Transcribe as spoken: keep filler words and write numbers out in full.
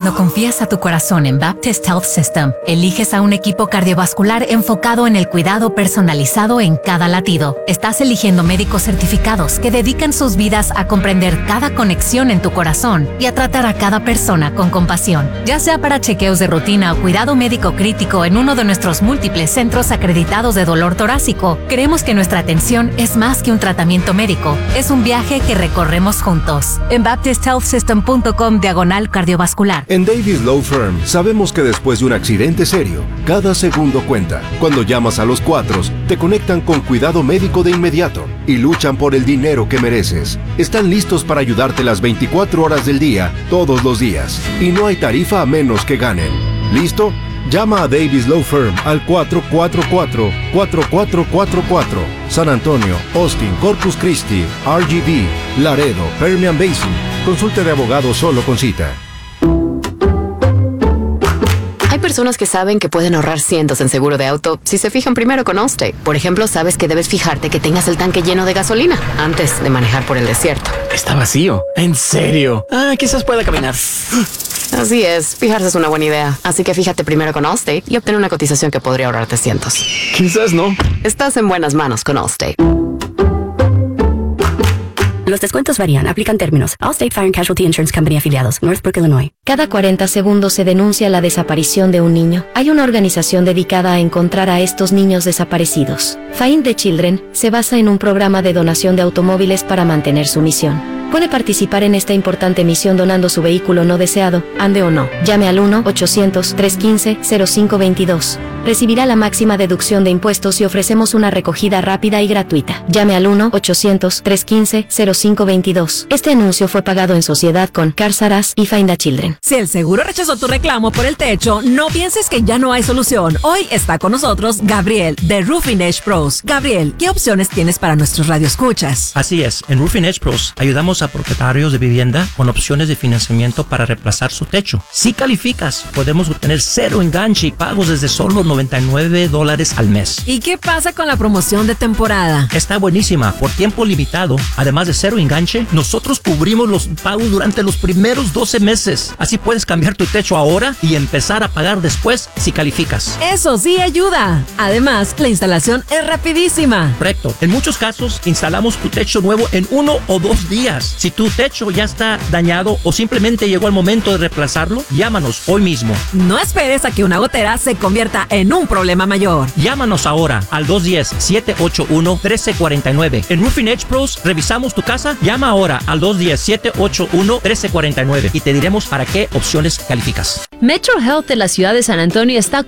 Cuando confías a tu corazón en Baptist Health System, eliges a un equipo cardiovascular enfocado en el cuidado personalizado en cada latido. Estás eligiendo médicos certificados que dedican sus vidas a comprender cada conexión en tu corazón y a tratar a cada persona con compasión. Ya sea para chequeos de rutina o cuidado médico crítico en uno de nuestros múltiples centros acreditados de dolor torácico, creemos que nuestra atención es más que un tratamiento médico. Es un viaje que recorremos juntos. En baptist health system punto com diagonal cardiovascular. En Davis Law Firm sabemos que después de un accidente serio, cada segundo cuenta. Cuando llamas a los cuatros, te conectan con cuidado médico de inmediato y luchan por el dinero que mereces. Están listos para ayudarte las veinticuatro horas del día, todos los días. Y no hay tarifa a menos que ganen. ¿Listo? Llama a Davis Law Firm al cuatro cuatro cuatro, cuatro cuatro cuatro cuatro. San Antonio, Austin, Corpus Christi, R G V, Laredo, Permian Basin. Consulte de abogado solo con cita. Hay personas que saben que pueden ahorrar cientos en seguro de auto si se fijan primero con Allstate. Por ejemplo, sabes que debes fijarte que tengas el tanque lleno de gasolina antes de manejar por el desierto. Está vacío. ¿En serio? Ah, quizás pueda caminar. Así es, fijarse es una buena idea. Así que fíjate primero con Allstate y obtén una cotización que podría ahorrarte cientos. Quizás no. Estás en buenas manos con Allstate. Los descuentos varían. Aplican términos. Allstate Fire and Casualty Insurance Company afiliados. Northbrook, Illinois. Cada cuarenta segundos se denuncia la desaparición de un niño. Hay una organización dedicada a encontrar a estos niños desaparecidos. Find the Children se basa en un programa de donación de automóviles para mantener su misión. Puede participar en esta importante misión donando su vehículo no deseado, ande o no. Llame al uno ochocientos, trescientos quince, cero cinco veintidós. Recibirá la máxima deducción de impuestos y ofrecemos una recogida rápida y gratuita. Llame al uno ochocientos, trescientos quince, cero cinco veintidós. Este anuncio fue pagado en sociedad con Cars R Us y Find a Children. Si el seguro rechazó tu reclamo por el techo, no pienses que ya no hay solución. Hoy está con nosotros Gabriel, de Roofing Edge Pros. Gabriel, ¿qué opciones tienes para nuestros radioescuchas? Así es, en Roofing Edge Pros ayudamos a propietarios de vivienda con opciones de financiamiento para reemplazar su techo. Si calificas, podemos obtener cero enganche y pagos desde solo noventa y nueve dólares al mes. ¿Y qué pasa con la promoción de temporada? Está buenísima. Por tiempo limitado, además de cero enganche, nosotros cubrimos los pagos durante los primeros doce meses. Así puedes cambiar tu techo ahora y empezar a pagar después si calificas. Eso sí ayuda. Además, la instalación es rapidísima. Correcto. En muchos casos, instalamos tu techo nuevo en uno o dos días. Si tu techo ya está dañado o simplemente llegó el momento de reemplazarlo, llámanos hoy mismo. No esperes a que una gotera se convierta en un problema mayor. Llámanos ahora al dos uno cero, siete ocho uno, uno tres cuatro nueve. En Roofing Edge Pros revisamos tu casa. Llama ahora al dos uno cero, siete ocho uno, uno tres cuatro nueve y te diremos para qué opciones calificas. Metro Health de la ciudad de San Antonio está